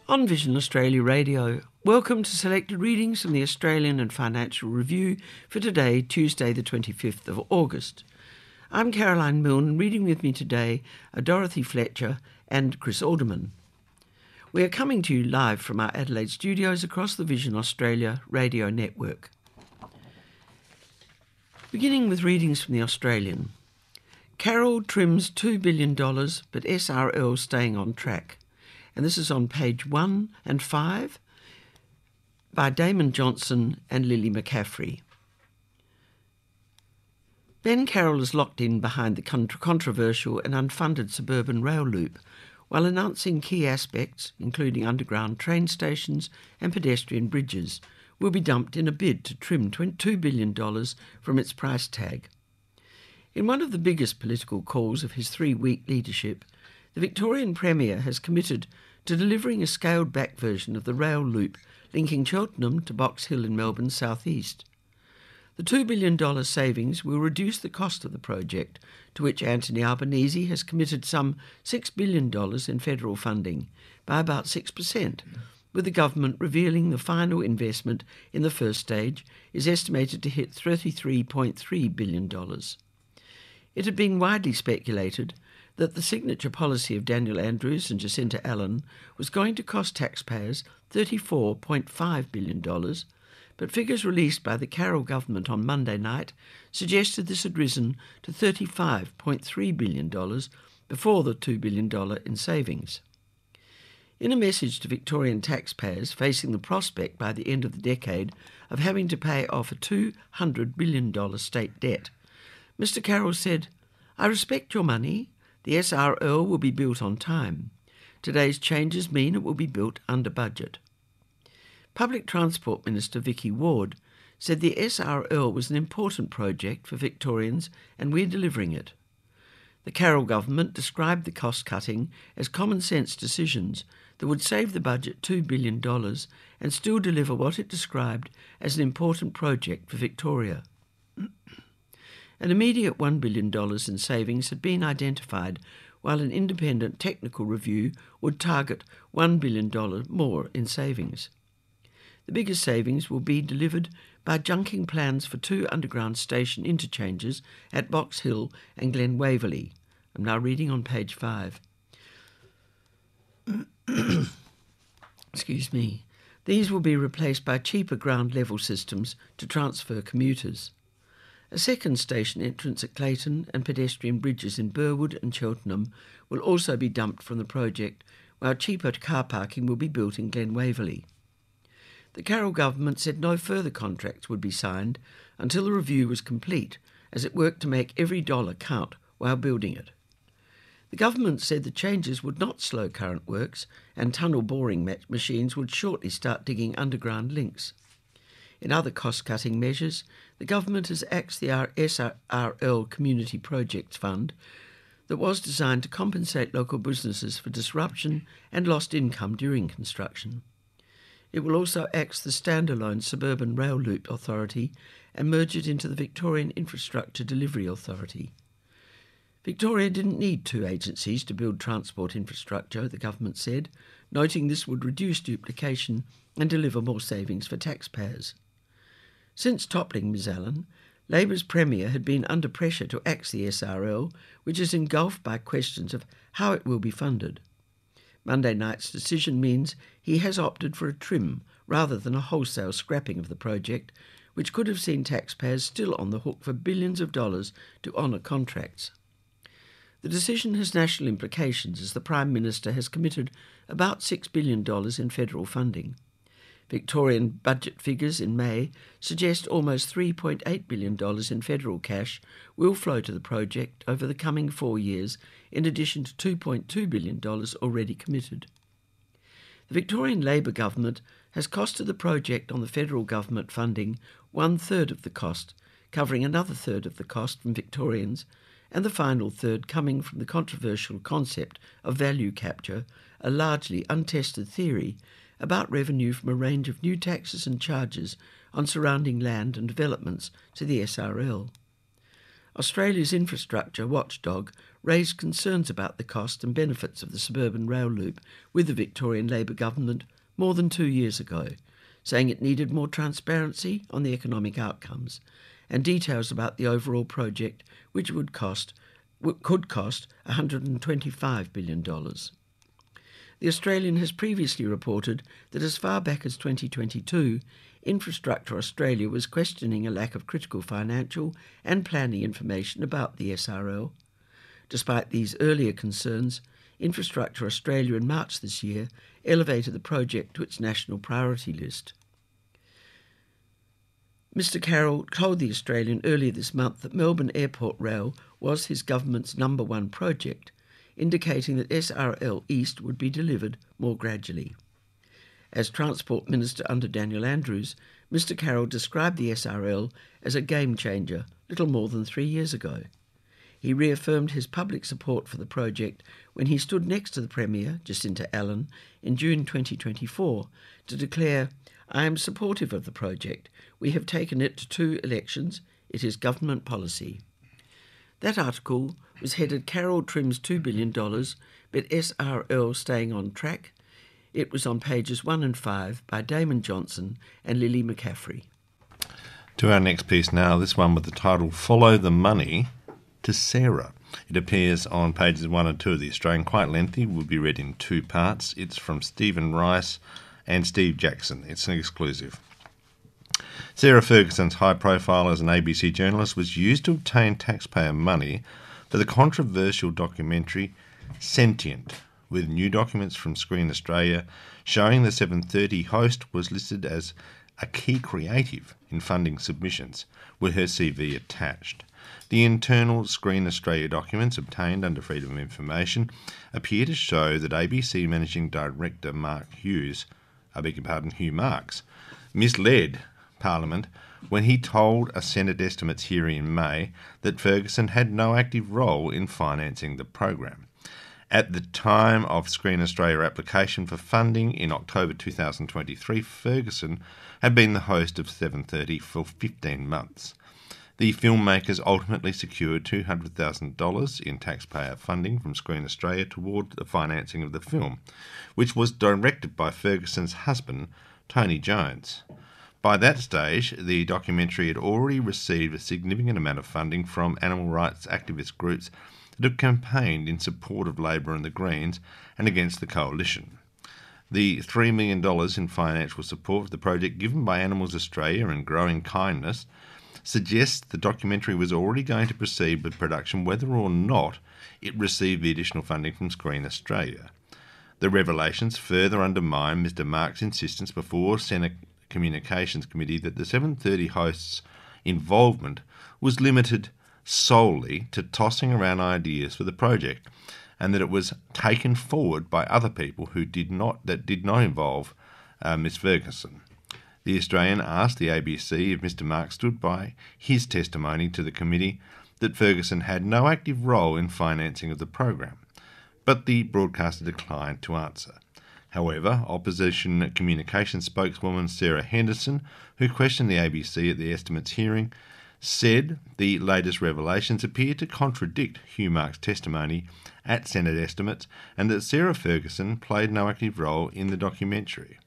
On Vision Australia Radio, welcome to selected readings from the Australian and Financial Review for today, Tuesday the 25th of August. I'm Caroline Milne, reading with me today are Dorothy Fletcher and Chris Alderman. We are coming to you live from our Adelaide studios across the Vision Australia radio network. Beginning with readings from the Australian. Carroll trims $2 billion, but SRL staying on track. And this is on page 1 and 5 by Damon Johnson and Lily McCaffrey. Ben Carroll is locked in behind the controversial and unfunded suburban rail loop, while announcing key aspects, including underground train stations and pedestrian bridges, will be dumped in a bid to trim $2 billion from its price tag. In one of the biggest political calls of his 3-week leadership, the Victorian Premier has committed to delivering a scaled-back version of the rail loop linking Cheltenham to Box Hill in Melbourne's southeast. The $2 billion savings will reduce the cost of the project, to which Anthony Albanese has committed some $6 billion in federal funding, by about 6%, with the government revealing the final investment in the first stage is estimated to hit $33.3 billion. It had been widely speculated that the signature policy of Daniel Andrews and Jacinta Allan was going to cost taxpayers $34.5 billion, but figures released by the Carroll government on Monday night suggested this had risen to $35.3 billion before the $2 billion in savings. In a message to Victorian taxpayers facing the prospect by the end of the decade of having to pay off a $200 billion state debt, Mr Carroll said, "I respect your money. The SRL will be built on time. Today's changes mean it will be built under budget." Public Transport Minister Vicky Ward said the SRL was an important project for Victorians and we're delivering it. The Carroll government described the cost-cutting as common-sense decisions that would save the budget $2 billion and still deliver what it described as an important project for Victoria. An immediate $1 billion in savings had been identified, while an independent technical review would target $1 billion more in savings. The biggest savings will be delivered by junking plans for 2 underground station interchanges at Box Hill and Glen Waverley. I'm now reading on page 5. Excuse me. These will be replaced by cheaper ground level systems to transfer commuters. A second station entrance at Clayton and pedestrian bridges in Burwood and Cheltenham will also be dumped from the project, while cheaper car parking will be built in Glen Waverley. The Carroll government said no further contracts would be signed until the review was complete, as it worked to make every dollar count while building it. The government said the changes would not slow current works, and tunnel boring machines would shortly start digging underground links. In other cost-cutting measures, the government has axed the SRL Community Projects Fund that was designed to compensate local businesses for disruption and lost income during construction. It will also axe the standalone Suburban Rail Loop Authority and merge it into the Victorian Infrastructure Delivery Authority. Victoria didn't need 2 agencies to build transport infrastructure, the government said, noting this would reduce duplication and deliver more savings for taxpayers. Since toppling Ms Allan, Labor's Premier had been under pressure to axe the SRL, which is engulfed by questions of how it will be funded. Monday night's decision means he has opted for a trim rather than a wholesale scrapping of the project, which could have seen taxpayers still on the hook for billions of dollars to honour contracts. The decision has national implications as the Prime Minister has committed about $6 billion in federal funding. Victorian budget figures in May suggest almost $3.8 billion in federal cash will flow to the project over the coming 4 years, in addition to $2.2 billion already committed. The Victorian Labor government has costed the project on the federal government funding 1/3 of the cost, covering another third of the cost from Victorians, and the final third coming from the controversial concept of value capture, a largely untested theory about revenue from a range of new taxes and charges on surrounding land and developments to the SRL. Australia's infrastructure watchdog raised concerns about the cost and benefits of the suburban rail loop with the Victorian Labor government more than 2 years ago, saying it needed more transparency on the economic outcomes and details about the overall project, which could cost $125 billion. The Australian has previously reported that as far back as 2022, Infrastructure Australia was questioning a lack of critical financial and planning information about the SRL. Despite these earlier concerns, Infrastructure Australia in March this year elevated the project to its national priority list. Mr Carroll told The Australian earlier this month that Melbourne Airport Rail was his government's number one project, indicating that SRL East would be delivered more gradually. As Transport Minister under Daniel Andrews, Mr Carroll described the SRL as a game changer little more than 3 years ago. He reaffirmed his public support for the project when he stood next to the Premier, Jacinta Allen, in June 2024 to declare, "I am supportive of the project. We have taken it to 2 elections. It is government policy." That article was headed "Carroll trims $2 billion, but SRL staying on track." It was on pages 1 and 5 by Damon Johnson and Lily McCaffrey. To our next piece now, this one with the title "Follow the Money to Sarah." It appears on pages 1 and 2 of The Australian, quite lengthy, will be read in 2 parts. It's from Stephen Rice and Steve Jackson. It's an exclusive. Sarah Ferguson's high profile as an ABC journalist was used to obtain taxpayer money for the controversial documentary Sentient, with new documents from Screen Australia showing the 7:30 host was listed as a key creative in funding submissions, with her CV attached. The internal Screen Australia documents obtained under Freedom of Information appear to show that ABC Managing Director Hugh Marks, misled Parliament when he told a Senate estimates hearing in May that Ferguson had no active role in financing the program. At the time of Screen Australia application for funding in October 2023, Ferguson had been the host of 7:30 for 15 months. The filmmakers ultimately secured $200,000 in taxpayer funding from Screen Australia toward the financing of the film, which was directed by Ferguson's husband, Tony Jones. By that stage, the documentary had already received a significant amount of funding from animal rights activist groups that have campaigned in support of Labor and the Greens and against the coalition. The $3 million in financial support for the project given by Animals Australia and Growing Kindness suggests the documentary was already going to proceed with production whether or not it received the additional funding from Screen Australia. The revelations further undermine Mr Marks' insistence before Senate Communications Committee that the 7:30 hosts' involvement was limited solely to tossing around ideas for the project, and that it was taken forward by other people who did not involve Miss Ferguson. The Australian asked the ABC if Mr Marks stood by his testimony to the committee that Ferguson had no active role in financing of the program, but the broadcaster declined to answer. However, opposition communications spokeswoman Sarah Henderson, who questioned the ABC at the estimates hearing, said the latest revelations appear to contradict Hugh Marks' testimony at Senate estimates and that Sarah Ferguson played no active role in the documentary.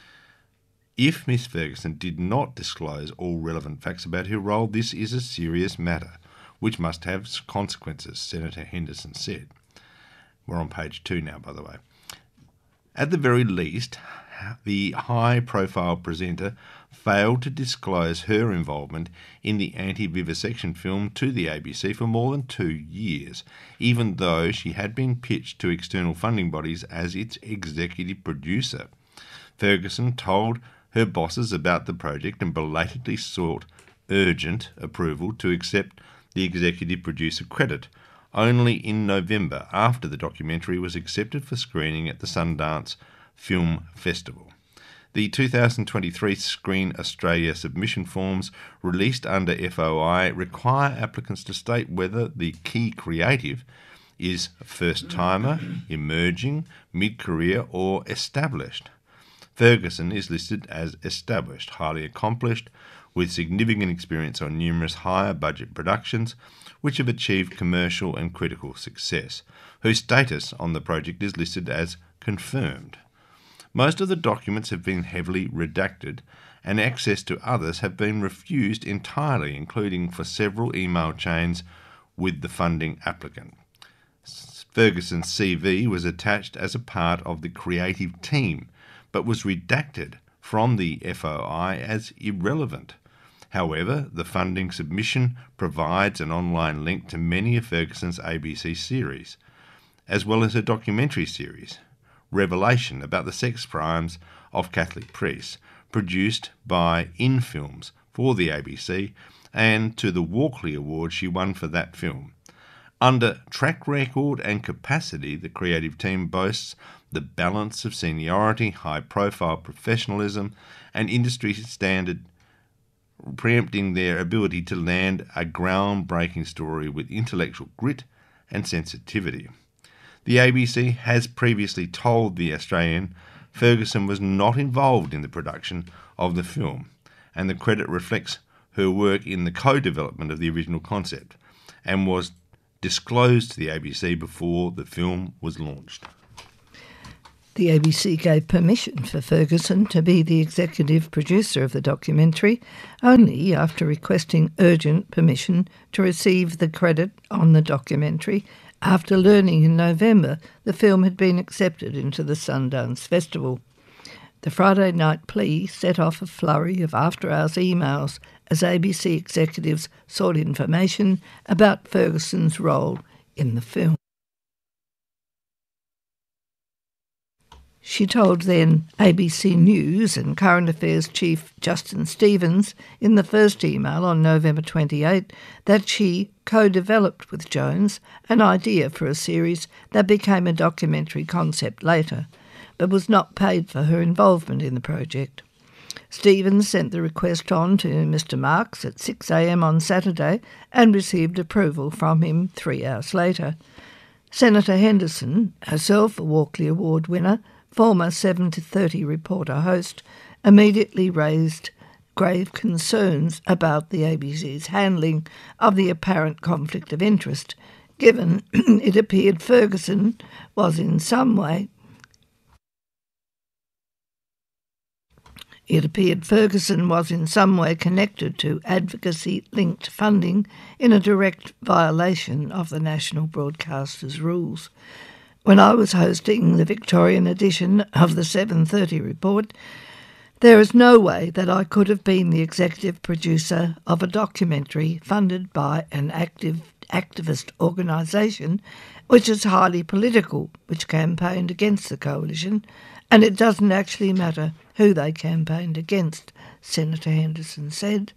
If Miss Ferguson did not disclose all relevant facts about her role, this is a serious matter, which must have consequences, Senator Henderson said. We're on page 2 now, by the way. At the very least, the high-profile presenter failed to disclose her involvement in the anti-vivisection film to the ABC for more than 2 years, even though she had been pitched to external funding bodies as its executive producer. Ferguson told her bosses about the project and belatedly sought urgent approval to accept the executive producer credit, only in November, after the documentary was accepted for screening at the Sundance Film Festival. The 2023 Screen Australia submission forms released under FOI require applicants to state whether the key creative is first-timer, emerging, mid-career or established. Ferguson is listed as established, highly accomplished, with significant experience on numerous higher budget productions, which have achieved commercial and critical success, whose status on the project is listed as confirmed. Most of the documents have been heavily redacted, and access to others have been refused entirely, including for several email chains with the funding applicant. Ferguson's CV was attached as a part of the creative team, but was redacted from the FOI as irrelevant. However, the funding submission provides an online link to many of Ferguson's ABC series, as well as her documentary series, Revelation, about the sex crimes of Catholic priests, produced by In Films for the ABC, and to the Walkley Award she won for that film. Under track record and capacity, the creative team boasts the balance of seniority, high-profile professionalism, and industry standard, preempting their ability to land a groundbreaking story with intellectual grit and sensitivity. The ABC has previously told The Australian Ferguson was not involved in the production of the film, and the credit reflects her work in the co-development of the original concept, and was disclosed to the ABC before the film was launched. The ABC gave permission for Ferguson to be the executive producer of the documentary only after requesting urgent permission to receive the credit on the documentary after learning in November the film had been accepted into the Sundance Festival. The Friday night plea set off a flurry of after-hours emails as ABC executives sought information about Ferguson's role in the film. She told then ABC News and Current Affairs chief Justin Stevens in the first email on November 28 that she co-developed with Jones an idea for a series that became a documentary concept later, but was not paid for her involvement in the project. Stevens sent the request on to Mr Marks at 6 a.m. on Saturday and received approval from him 3 hours later. Senator Henderson, herself a Walkley Award winner, former 7 to 30 reporter host, immediately raised grave concerns about the ABC's handling of the apparent conflict of interest, given it appeared Ferguson was in some way connected to advocacy-linked funding in a direct violation of the National Broadcaster's rules. When I was hosting the Victorian edition of the 7:30 report, there is no way that I could have been the executive producer of a documentary funded by an activist organisation which is highly political, which campaigned against the coalition, and it doesn't actually matter who they campaigned against, Senator Henderson said.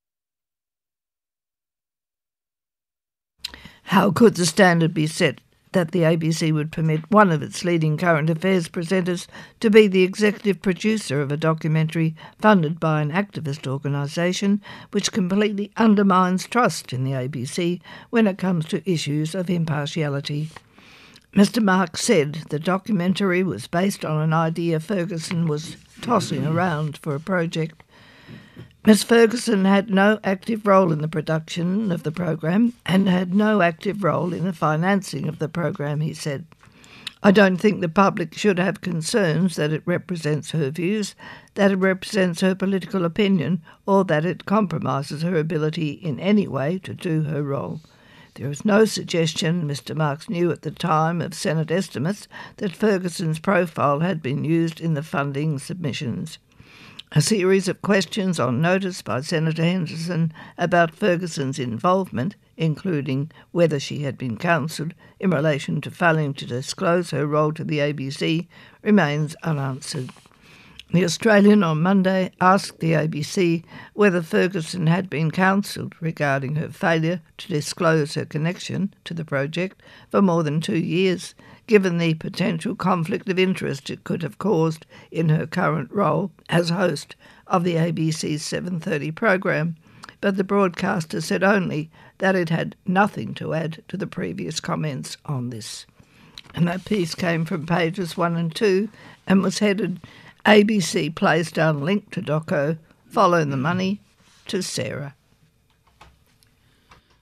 How could the standard be set that the ABC would permit one of its leading current affairs presenters to be the executive producer of a documentary funded by an activist organisation which completely undermines trust in the ABC when it comes to issues of impartiality? Mr Marks said the documentary was based on an idea Ferguson was tossing around for a project. Ms Ferguson had no active role in the production of the program and had no active role in the financing of the program, he said. I don't think the public should have concerns that it represents her views, that it represents her political opinion, or that it compromises her ability in any way to do her role. There is no suggestion, Mr Marks knew at the time of Senate estimates, that Ferguson's profile had been used in the funding submissions. A series of questions on notice by Senator Henderson about Ferguson's involvement, including whether she had been counselled in relation to failing to disclose her role to the ABC, remains unanswered. The Australian on Monday asked the ABC whether Ferguson had been counselled regarding her failure to disclose her connection to the project for more than 2 years, given the potential conflict of interest it could have caused in her current role as host of the ABC's 7:30 program, but the broadcaster said only that it had nothing to add to the previous comments on this. And that piece came from pages 1 and 2 and was headed ABC plays down link to doco, follow the money, to Sarah.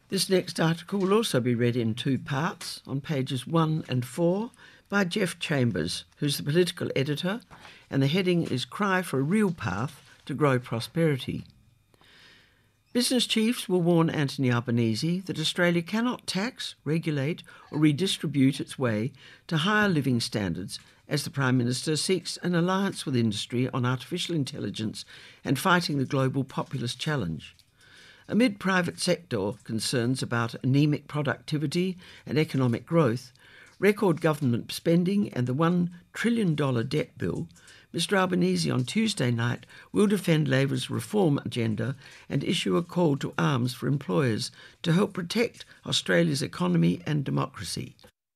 This next article will also be read in two parts, on pages 1 and 4, by Jeff Chambers, who's the political editor, and the heading is Cry for a Real Path to Grow Prosperity. Business chiefs will warn Anthony Albanese that Australia cannot tax, regulate or redistribute its way to higher living standards as the Prime Minister seeks an alliance with industry on artificial intelligence and fighting the global populist challenge. Amid private sector concerns about anemic productivity and economic growth, record government spending and the $1 trillion debt bill, Mr Albanese on Tuesday night will defend Labor's reform agenda and issue a call to arms for employers to help protect Australia's economy and democracy.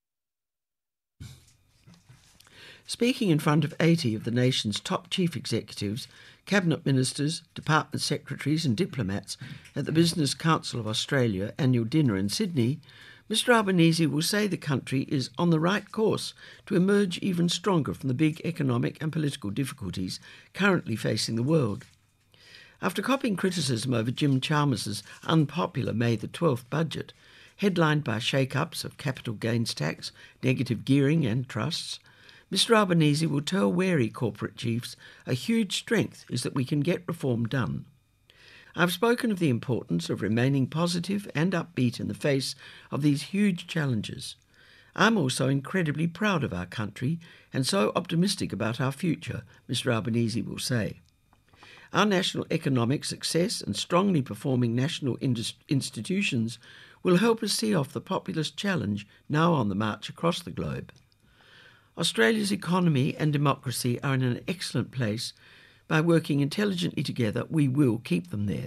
Speaking in front of 80 of the nation's top chief executives, cabinet ministers, department secretaries and diplomats at the Business Council of Australia annual dinner in Sydney, Mr Albanese will say the country is on the right course to emerge even stronger from the big economic and political difficulties currently facing the world. After copying criticism over Jim Chalmers' unpopular May the 12th budget, headlined by shake-ups of capital gains tax, negative gearing and trusts, Mr Albanese will tell wary corporate chiefs a huge strength is that we can get reform done. I've spoken of the importance of remaining positive and upbeat in the face of these huge challenges. I'm also incredibly proud of our country and so optimistic about our future, Mr Albanese will say. Our national economic success and strongly performing national institutions will help us see off the populist challenge now on the march across the globe. Australia's economy and democracy are in an excellent place. By working intelligently together, we will keep them there.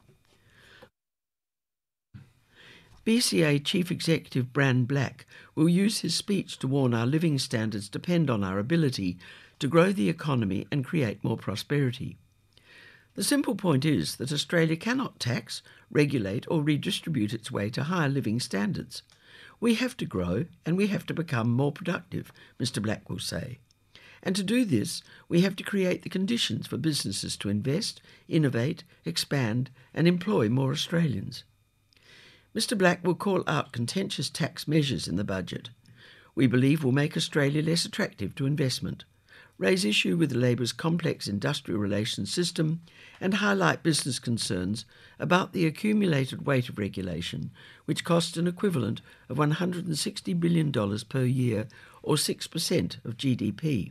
BCA Chief Executive Bran Black will use his speech to warn our living standards depend on our ability to grow the economy and create more prosperity. The simple point is that Australia cannot tax, regulate or redistribute its way to higher living standards. We have to grow and we have to become more productive, Mr Black will say. And to do this, we have to create the conditions for businesses to invest, innovate, expand and employ more Australians. Mr Black will call out contentious tax measures in the budget. We believe will make Australia less attractive to investment, raise issue with Labor's complex industrial relations system and highlight business concerns about the accumulated weight of regulation, which costs an equivalent of $160 billion per year or 6% of GDP.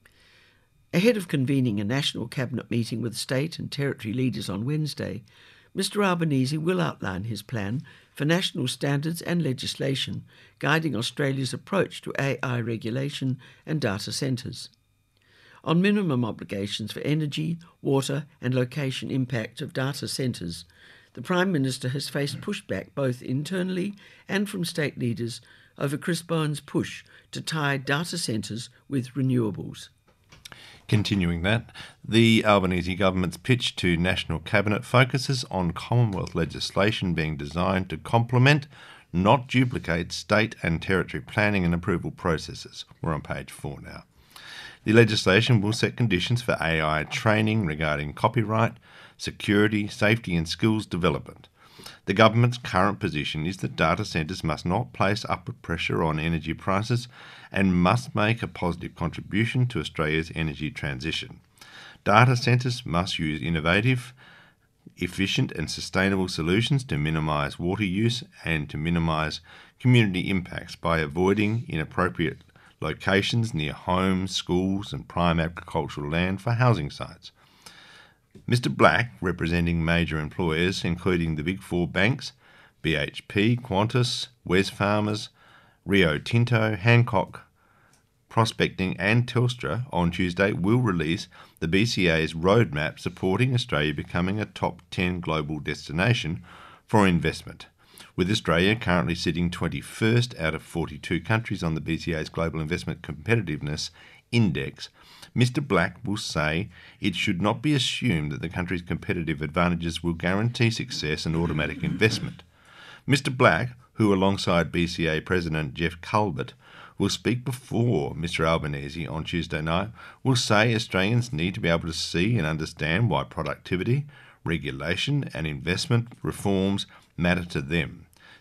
Ahead of convening a national cabinet meeting with state and territory leaders on Wednesday, Mr Albanese will outline his plan for national standards and legislation guiding Australia's approach to AI regulation and data centres. On minimum obligations for energy, water and location impact of data centres, the Prime Minister has faced pushback both internally and from state leaders over Chris Bowen's push to tie data centres with renewables. Continuing that, the Albanese government's pitch to National Cabinet focuses on Commonwealth legislation being designed to complement, not duplicate, state and territory planning and approval processes. We're on page 4 now. The legislation will set conditions for AI training regarding copyright, security, safety and skills development. The government's current position is that data centres must not place upward pressure on energy prices and must make a positive contribution to Australia's energy transition. Data centres must use innovative, efficient and sustainable solutions to minimise water use and to minimise community impacts by avoiding inappropriate locations near homes, schools and prime agricultural land for housing sites. Mr Black, representing major employers including the Big Four banks, BHP, Qantas, Wesfarmers, Rio Tinto, Hancock, Prospecting and Telstra on Tuesday will release the BCA's roadmap supporting Australia becoming a top 10 global destination for investment, with Australia currently sitting 21st out of 42 countries on the BCA's Global Investment Competitiveness Index. Mr Black will say it should not be assumed that the country's competitive advantages will guarantee success and automatic investment. Mr Black, who alongside BCA President Jeff Culbert will speak before Mr Albanese on Tuesday night, will say Australians need to be able to see and understand why productivity, regulation and investment reforms matter to them.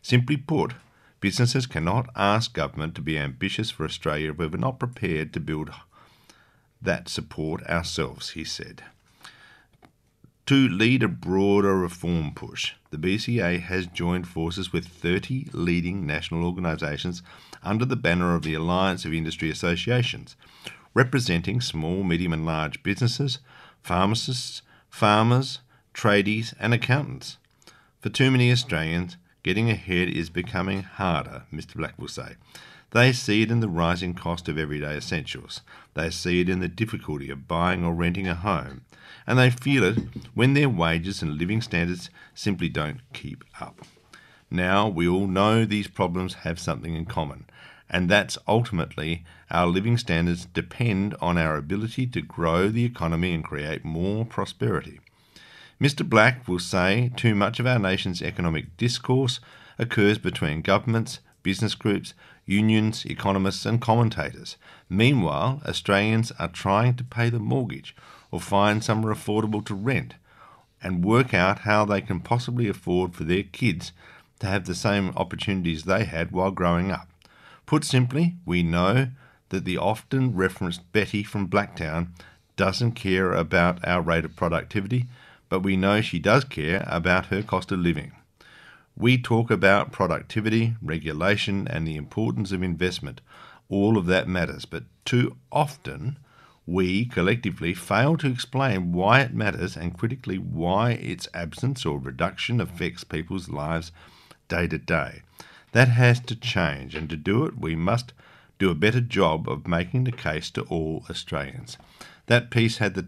Simply put, businesses cannot ask government to be ambitious for Australia if we're not prepared to build that support ourselves, he said. To lead a broader reform push, the BCA has joined forces with 30 leading national organisations under the banner of the Alliance of Industry Associations, representing small, medium and large businesses, pharmacists, farmers, tradies and accountants. For too many Australians, getting ahead is becoming harder, Mr Black will say. They see it in the rising cost of everyday essentials. They see it in the difficulty of buying or renting a home. And they feel it when their wages and living standards simply don't keep up. Now, we all know these problems have something in common, and that's ultimately our living standards depend on our ability to grow the economy and create more prosperity. Mr Black will say too much of our nation's economic discourse occurs between governments, business groups, unions, economists and commentators. Meanwhile, Australians are trying to pay the mortgage or find somewhere affordable to rent and work out how they can possibly afford for their kids to have the same opportunities they had while growing up. Put simply, we know that the often referenced Betty from Blacktown doesn't care about our rate of productivity, but we know she does care about her cost of living. We talk about productivity, regulation and the importance of investment. All of that matters, but too often we collectively fail to explain why it matters and critically why its absence or reduction affects people's lives day to day. That has to change, and to do it we must do a better job of making the case to all Australians. That piece had the